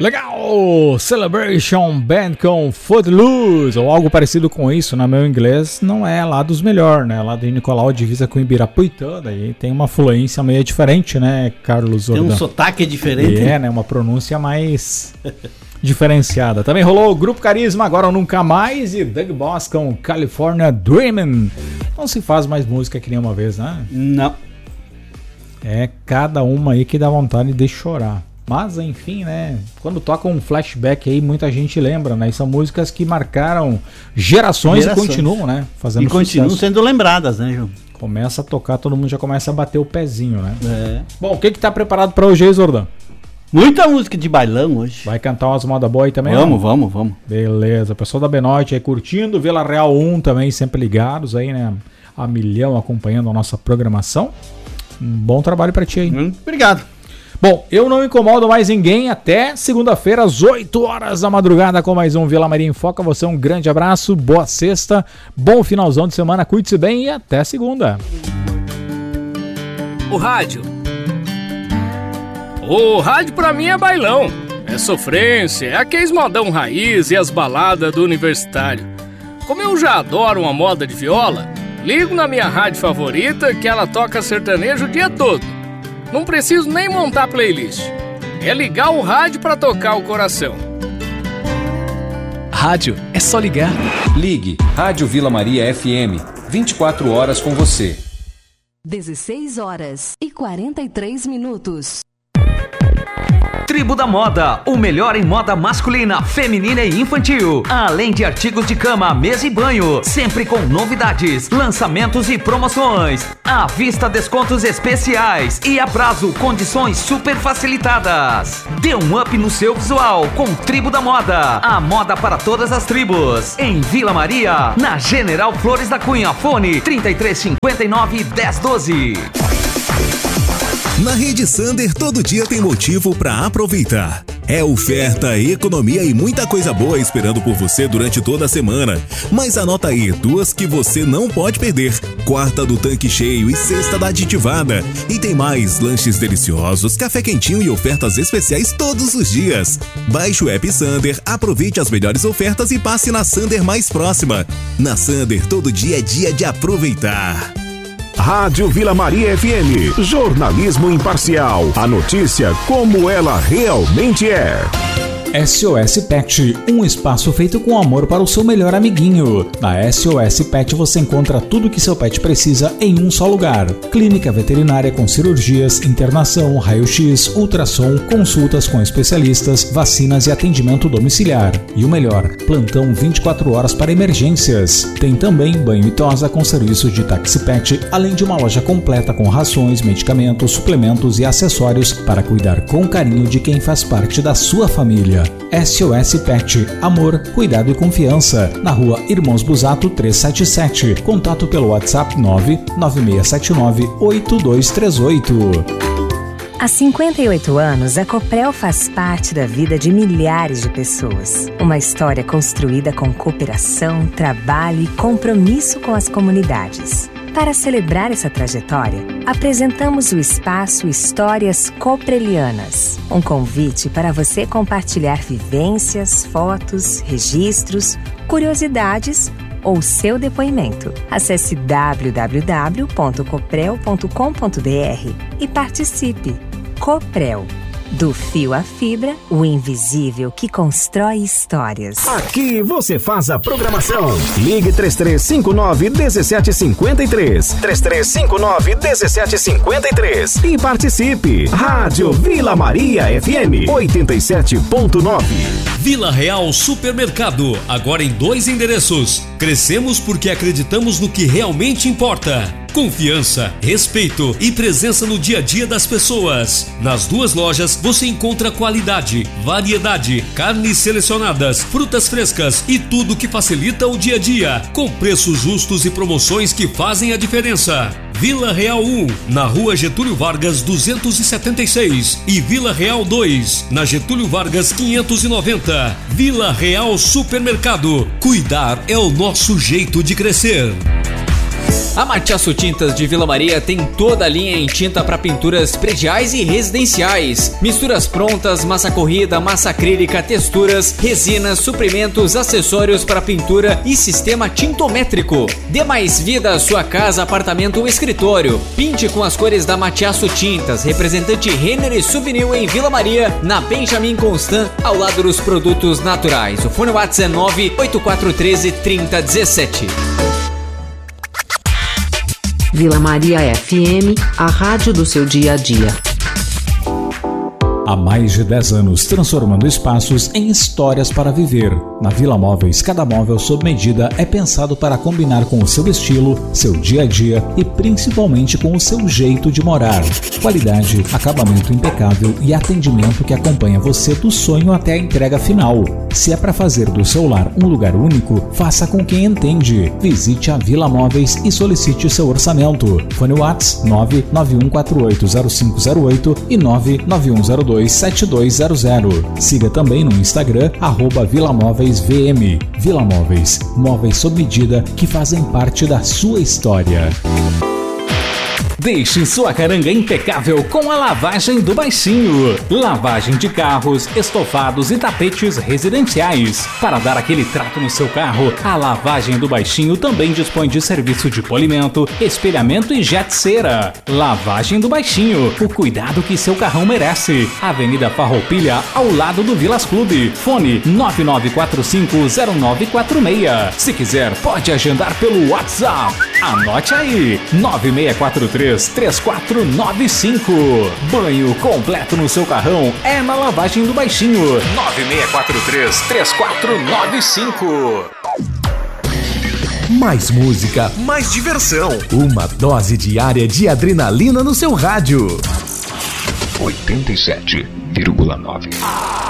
Legal! Celebration Band com Footloose, ou algo parecido com isso, no meu inglês, não é lá dos melhores, né? Lá de Nicolau, divisa com Ibirapuitã, daí tem uma fluência meio diferente, né, Carlos Jordão? Tem um sotaque diferente. É, né? Uma pronúncia mais diferenciada. Também rolou o Grupo Carisma, Agora ou Nunca Mais, e Doug Boss com California Dreamin'. Não se faz mais música que nem uma vez, né? Não. É cada uma aí que dá vontade de chorar. Mas, enfim, né? Quando toca um flashback aí, muita gente lembra, né? E são músicas que marcaram gerações. E continuam, né? Fazendo sucesso. Continuam sendo lembradas, né, João? Começa a tocar, todo mundo já começa a bater o pezinho, né? É. Bom, o que tá preparado pra hoje aí, Zordão? Muita música de bailão hoje. Vai cantar umas moda boa aí também? Vamos. Beleza. Pessoal da Benoite aí curtindo, Vila Real 1 também, sempre ligados aí, né? A milhão acompanhando a nossa programação. Um bom trabalho pra ti aí. Obrigado. Bom, eu não incomodo mais ninguém até segunda-feira às 8 horas da madrugada com mais um Vila Maria em Foca. Você um grande abraço, boa sexta, bom finalzão de semana, cuide-se bem e até segunda. O rádio pra mim é bailão, é sofrência, é aqueles modão raiz e as baladas do universitário. Como eu já adoro uma moda de viola, ligo na minha rádio favorita que ela toca sertanejo o dia todo. Não preciso nem montar playlist. É ligar o rádio pra tocar o coração. Rádio é só ligar. Ligue Rádio Vila Maria FM. 24 horas com você. 16 horas e 43 minutos. Tribo da Moda, o melhor em moda masculina, feminina e infantil. Além de artigos de cama, mesa e banho, sempre com novidades, lançamentos e promoções. À vista, descontos especiais e a prazo, condições super facilitadas. Dê um up no seu visual com Tribo da Moda. A moda para todas as tribos. Em Vila Maria, na General Flores da Cunha, fone 3359 1012. Na Rede Sander, todo dia tem motivo para aproveitar. É oferta, economia e muita coisa boa esperando por você durante toda a semana. Mas anota aí, duas que você não pode perder. Quarta do tanque cheio e sexta da aditivada. E tem mais, lanches deliciosos, café quentinho e ofertas especiais todos os dias. Baixe o app Sander, aproveite as melhores ofertas e passe na Sander mais próxima. Na Sander, todo dia é dia de aproveitar. Rádio Vila Maria FM, jornalismo imparcial, a notícia como ela realmente é. SOS Pet, um espaço feito com amor para o seu melhor amiguinho. Na SOS Pet você encontra tudo que seu pet precisa em um só lugar. Clínica veterinária com cirurgias, internação, raio-x, ultrassom, consultas com especialistas, vacinas e atendimento domiciliar. E o melhor, plantão 24 horas para emergências. Tem também banho e tosa com serviço de táxi pet, além de uma loja completa com rações, medicamentos, suplementos e acessórios para cuidar com carinho de quem faz parte da sua família. SOS Pet, amor, cuidado e confiança. Na rua Irmãos Busato 377. Contato pelo WhatsApp 996798238. Há 58 anos, a Coprel faz parte da vida de milhares de pessoas. Uma história construída com cooperação, trabalho e compromisso com as comunidades. Para celebrar essa trajetória, apresentamos o espaço Histórias Coprelianas. Um convite para você compartilhar vivências, fotos, registros, curiosidades ou seu depoimento. Acesse www.coprel.com.br e participe. Coprel. Do fio à fibra, o invisível que constrói histórias. Aqui você faz a programação. Ligue 3359-1753. 3359-1753. E participe. Rádio Vila Maria FM 87.9. Vila Real Supermercado. Agora em 2 endereços. Crescemos porque acreditamos no que realmente importa. Confiança, respeito e presença no dia a dia das pessoas. Nas 2 lojas você encontra qualidade, variedade, carnes selecionadas, frutas frescas e tudo que facilita o dia a dia, com preços justos e promoções que fazem a diferença. Vila Real 1, na Rua Getúlio Vargas 276 e Vila Real 2, na Getúlio Vargas 590. Vila Real Supermercado. Cuidar é o nosso jeito de crescer. A Matiaço Tintas de Vila Maria tem toda a linha em tinta para pinturas prediais e residenciais. Misturas prontas, massa corrida, massa acrílica, texturas, resinas, suprimentos, acessórios para pintura e sistema tintométrico. Dê mais vida à sua casa, apartamento ou escritório. Pinte com as cores da Matiaço Tintas, representante Renner e Souvenir em Vila Maria, na Benjamin Constant, ao lado dos produtos naturais. O fone WhatsApp é 984133017. Vila Maria FM, a rádio do seu dia a dia. Há mais de 10 anos, transformando espaços em histórias para viver. Na Vila Móveis, cada móvel sob medida é pensado para combinar com o seu estilo, seu dia a dia e principalmente com o seu jeito de morar. Qualidade, acabamento impecável e atendimento que acompanha você do sonho até a entrega final. Se é para fazer do seu lar um lugar único, faça com quem entende. Visite a Vila Móveis e solicite seu orçamento. Fone WhatsApp 991480508 e 991027200. Siga também no Instagram @VilaMóveisVM. Vila Móveis, móveis sob medida que fazem parte da sua história. Deixe sua caranga impecável com a lavagem do Baixinho. Lavagem de carros, estofados e tapetes residenciais. Para dar aquele trato no seu carro, a Lavagem do Baixinho também dispõe de serviço de polimento, espelhamento e jet cera. Lavagem do Baixinho, o cuidado que seu carrão merece. Avenida Farroupilha, ao lado do Vilas Clube. Fone 99450946. Se quiser, pode agendar pelo WhatsApp. Anote aí, 9643-3495. Banho completo no seu carrão é na Lavagem do Baixinho. 9643-3495. Mais música, mais diversão. Uma dose diária de adrenalina no seu rádio. 87,9.